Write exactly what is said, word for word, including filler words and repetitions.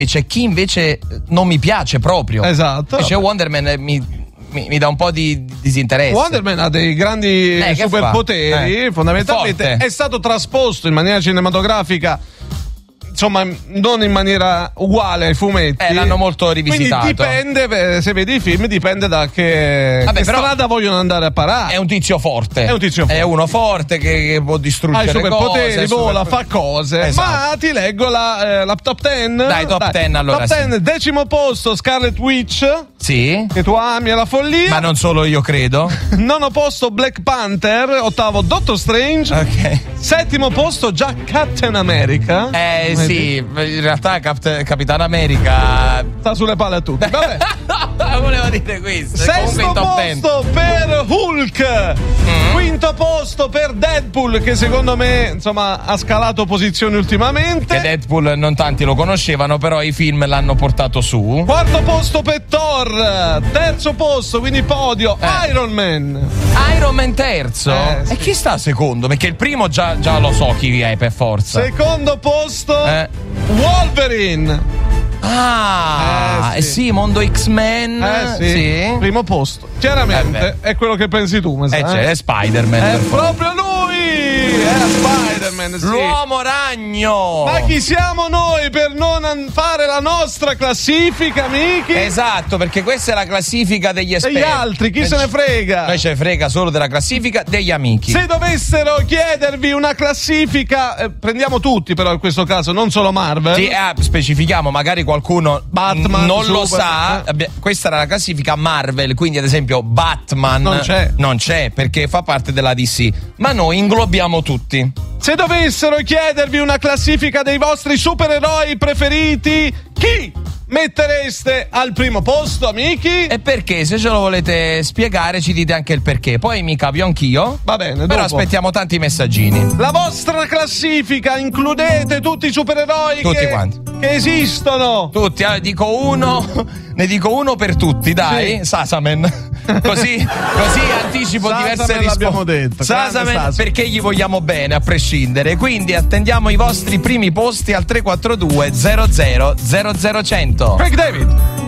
e c'è chi invece non mi piace proprio. Esatto. Invece Wonder Man mi Mi, mi dà un po' di disinteresse. Wonder Man ha dei grandi eh, superpoteri, eh. fondamentalmente Forte. è stato trasposto in maniera cinematografica, insomma, non in maniera uguale ai fumetti. Eh, l'hanno molto rivisitato. Quindi dipende, se vedi i film, dipende da che, Vabbè, che però strada vogliono andare a parare. È un tizio forte. È un tizio forte. È uno forte che, che può distruggere ha i superpoteri, cose, vola, super... fa cose. Esatto. Ma ti leggo la, eh, la top dieci. Dai, top dieci allora. Top dieci, sì. decimo posto Scarlet Witch. Sì. Che tu ami alla follia. Ma non solo io credo. Nono posto Black Panther. Ottavo Doctor Strange. Ok. Settimo posto già Captain America. Eh sì, in realtà Cap- Capitan America sta sulle palle a tutti. Vabbè. Volevo dire questo. Sesto posto per Hulk. Mm. Quinto posto per Deadpool, che secondo me insomma ha scalato posizioni ultimamente. Che Deadpool non tanti lo conoscevano, però i film l'hanno portato su. Quarto posto per Thor. Terzo posto, quindi podio, eh. Iron Man. Iron Man terzo? Eh, sì. E chi sta secondo? Perché il primo già, già lo so chi è per forza. Secondo posto eh. Wolverine. Ah, eh sì. eh sì, mondo X-Men. Eh sì. sì. Primo posto. Chiaramente eh è quello che pensi tu, ma eh, eh? È Spider-Man. È proprio lui! È Spider-Man, sì. L'uomo ragno! Ma chi siamo noi per non fare la nostra classifica, amici? Esatto, perché questa è la classifica degli esperti. Degli altri, chi eh, se ne frega? Noi ce ne frega solo della classifica degli amici. Se dovessero chiedervi una classifica, eh, prendiamo tutti però in questo caso, non solo Marvel. Sì, eh, specifichiamo, magari qualcuno Batman, non Super, lo sa. eh. Questa era la classifica Marvel, quindi ad esempio Batman non c'è. Non c'è perché fa parte della D C. Ma noi inglobiamo tutti. Se dovessero chiedervi una classifica dei vostri supereroi preferiti, chi mettereste al primo posto, amici? E perché? Se ce lo volete spiegare, ci dite anche il perché. Poi mi capio anch'io. Va bene, però dopo. aspettiamo tanti messaggini. La vostra classifica includete tutti i supereroi tutti che, quanti. che esistono. Tutti, eh, dico uno, ne dico uno per tutti, dai. Sì. Sasamen. Così, così anticipo Sasamen diverse risposte. L'abbiamo detto. Sasamen, Sasamen perché gli vogliamo bene, a prescindere. Quindi attendiamo i vostri primi posti al tre quattro due zero zero zero zero cento. Craig David.